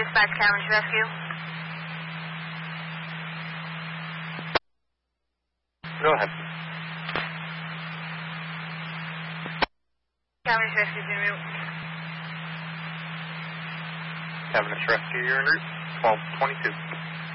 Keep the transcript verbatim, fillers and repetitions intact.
Dispatch Cavendish Rescue. Go ahead. Cavendish Rescue's en route. Cavendish Rescue, you're en route. twelve twenty-two.